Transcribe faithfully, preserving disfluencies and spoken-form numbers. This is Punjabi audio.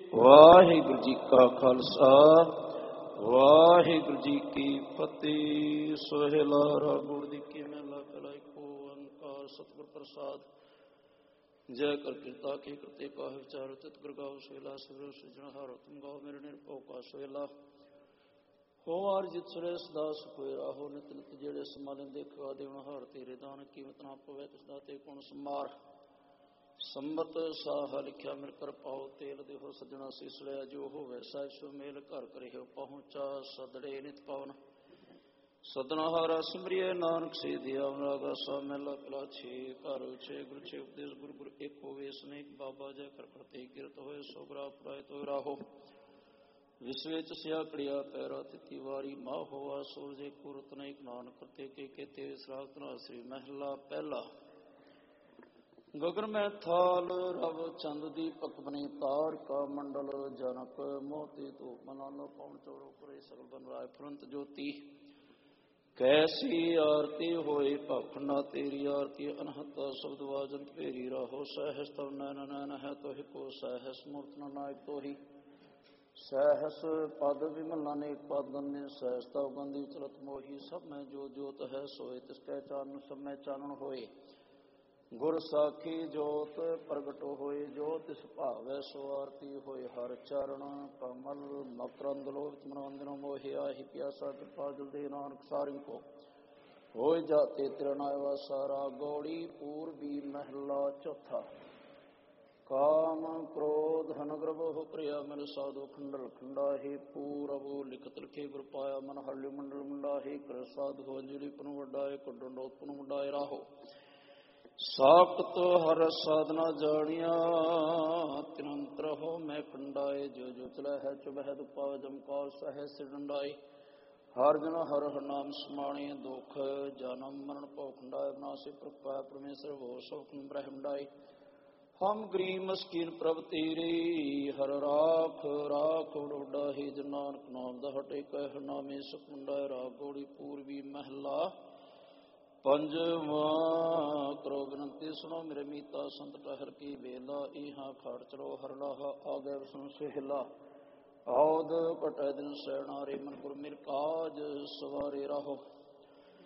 ਵਾਹਿਗੁਰੂ ਜੀ ਕਾ ਖਾਲਸਾ ਵਾਹਿਗੁਰੂ ਜੀ ਕੀ ਫਤਿਹ। ਸੋਹਿਲਾ ਰਾਗ ਗੁਰ ਦੀ ਕੀ ਮਹਿਲਾ ਪਹਿਲਾ ਏਕ ਓੰਕਾਰ ਸਤਿਗੁਰ ਪ੍ਰਸਾਦ। ਜੈ ਕਰ ਕਿਰਤਾ ਕੀ ਕਰਤੇ ਕਾਹ ਵਿਚਾਰ ਤਿਤ ਗੁਰ ਗਾਓ ਸੋਹਿਲਾ ਸਗਲ ਸਿਰਜਣਹਾਰ ਤੁਮ ਗਾਓ ਮੇਰੇ ਨਿਰਭਉ ਕਾ ਸੋਹਿਲਾ। ਹੋ ਆਰ ਜਿਤ ਸੁਰੇ ਸਦਾ ਸੁਖੋਏ ਰਾਹੋ ਨਿਤ ਨਿਤ ਜਿਹੜੇ ਸਮਾਲਨ ਦੇਖਾ ਦੇਵਨਹਾਰ ਤੇਰੇ ਦਾਨ ਕੀਮਤ ਨਾ ਪਵੇ ਤਿਸ ਦਾ ਤੇ ਗੁਣ ਸਮਾਰ। ਸੰਮਤ ਸਾਹ ਲਿਖਿਆ ਮਿਲ ਕਰ ਪਾਓ ਤੇਲ ਦੇਹੋ ਸੱਜਣਾ ਸੀਸੜਿਆ ਜੋ ਹੋਵੇ ਸਾਹਿਬ ਸੋ ਮੇਲ ਘਰ ਕਰਿਓ ਪਹੁੰਚਾ ਸਦੜੇ ਨਿਤ ਪਵਨ। ਸਦਨਾ ਹਾਰਾ ਸਿਮਰਿਐ ਨਾਨਕ ਸੇ ਦਿਆ ਰਾਗਾ ਸਾ ਮਹਿਲਾ ਪਹਿਲਾ ਛੇ ਘਰ ਛੇ ਗੁਰ ਛੇ ਉਪਦੇਸ਼ ਗੁਰ ਗੁਰ ਇੱਕ ਹੋਵੇ ਸਨੇਕ ਬਾਬਾ ਜੈ ਕਰ ਕਰਤੇ ਕਿਰਤ ਹੋਏ ਸੋ ਗਰਾ ਪਰਾਇ ਤੋ ਰਾਹੋ। ਵਿਸਵੇ ਚ ਸਿਆ ਕੜਿਆ ਪੈਰਾ ਤਿਤੀ ਵਾਰੀ ਮਾਹ ਹੋਆ ਸੂਰਜੇ ਕੁਰਤ ਨੇਕ ਨਾਨਕ ਕਰਤੇ ਕੇ ਕੇਤੇ ਸਰਾਤ ਨਾ ਸ੍ਰੀ ਮਹਿਲਾ ਪਹਿਲਾ। ਗਗਨ ਮੈਂ ਥਾਲ ਰਵ ਚੰਦ ਦੀਪਕ ਬਨੇ ਤਾਰ ਕਾ ਮੰਡਲ ਜਨਕ ਮੋਤੀ ਧੂਪ ਮਨਾਨੋ ਪਵਨ ਚੋਰੋ ਪੁਰੇ ਸਗਲ ਬਨ ਰਾਏ ਫੁਰੰਤ ਜੋਤੀ। ਕੈਸੀ ਆਰਤੀ ਹੋਏ ਭਾਖੰਡਾ ਤੇਰੀ ਆਰਤੀ ਅਨਹਤ ਸ਼ਬਦ ਵਾਜੰਤ ਭੇਰੀ ਰਾਹੋ। ਸਹਿਸ ਤਵ ਨੈਨ ਨੈਨ ਹੈ ਤੋਹਿ ਕੋ ਸਹਿਸ ਮੂਰਤ ਨਾਇਕ ਤੋਹੀ। ਸਹਿਸ ਪਦ ਵਿਮਲਾ ਨੇਕ ਪਦ ਗੰਨੇ ਸਹਿਸ ਤਵ ਗੰਦੀ ਚਲਤ ਮੋਹੀ। ਸਭ ਮੈਂ ਜੋ ਜੋਤ ਹੈ ਸੋਏ ਤਿਸ ਕੈ ਚਾਨਣ ਸਭ ਮੈਂ ਚਾਨਣ ਹੋਏ। ਗੁਰ ਸਾਖੀ ਜੋਤ ਪ੍ਰਗਟ ਹੋਏ ਜੋ ਤਿਸ ਭਾਵੈ ਸੋ ਆਰਤੀ ਹੋਏ। ਹਰ ਚਰਨ ਕਮਲ ਮਕਰੰਦ ਲੋਕ ਮਨਵੰਦਨੋ ਮੋਹਿ ਆਹੀ ਪਿਆਸਾ ਕਿਰਪਾ ਜਲ ਦੇ ਨਾਨਕ ਸਾਰਿ ਕੋ। ਹੋਏ ਜਾਤੇ ਤਿਰਨਾਇ ਵਾਸਾਰਾ ਗੌੜੀ ਪੂਰਬੀ ਮਹਿਲਾ ਚੌਥਾ। ਕਾਮ ਕ੍ਰੋਧ ਹਨ ਗਰਭੋ ਪ੍ਰਿਆ ਮਨ ਸਾਧੂ ਖੰਡਲ ਖੰਡਾ ਹੀ ਪੂਰਬੋ ਲਿਖਤ ਲਿਖੇ ਗੁਰ ਪਾਇਆ ਮਨ ਹਰਿ ਮੰਡਲ ਮੁੰਡਾ ਹੀ ਕਰ ਸਾਧੂ ਅੰਜਲੀ ਪਨ ਵੱਡਾਏ ਕੱਢੋ ਪਨ ਮੁੰਡਾਏ ਰਾਹੋ। ਸਾਖਤ ਹਰ ਸਾਧਨਾ ਜਾਣਿਆ ਤਿਨੰਤਰ ਹੋ ਮੈਂ ਖੰਡਾਏ। ਜੋ ਜੋ ਚਲੈ ਹੈ ਚੁਬਹਿ ਪਾਵ ਜਮਕਾਲ ਸਹਿ ਸਿਰ ਡੰਡਾਏ। ਹਰ ਜਨ ਹਰ ਹਰ ਨਾਮ ਸਮਾਣੇ ਦੁਖ ਜਨਮ ਮਰਨ ਭਉ ਖੰਡਾਏ। ਵਿਨਾਸ਼ੇ ਪ੍ਰਪਾਇ ਪਰਮੇਸ਼ਰ ਹੋ ਸੋਖਨ ਬ੍ਰਹਮੰਡਾਏ। ਹਮ ਗਰੀਬ ਮਸਕੀਨ ਪ੍ਰਭ ਤੇਰੇ ਹਰ ਰਾਖ ਰਾਖ ਉਡੋਡਾ ਹੀ। ਜਨ ਨਾਨਕ ਨਾਮ ਦਾ ਹਟੇ ਕਹਿ ਨਾਮੇ ਸੁਖ ਮੁੰਡਾਏ। ਰਾਗ ਗੌੜੀ ਪੂਰਬੀ ਮਹਿਲਾ ਪੰਜਵਾਂ। ਕਰੋ ਬੇਨਤੀ ਸੁਣੋ ਮੇਰੇ ਮੀਤਾ ਸੰਤ ਟਹਿਰ ਕੀ ਵੇਲਾ। ਇਹਾਂ ਖਾੜ ਚਲੋ ਹਰ ਲਾਹਾ ਆ ਗਏ ਵਸਨ ਸਹਿਲਾ। ਆਉਦ ਘਟੈ ਦਿਨ ਸੈਣਾ ਰੇ ਮਨ ਗੁਰ ਮਿਰ ਕਾਜ ਸਵਾਰੇ ਰਾਹੋ।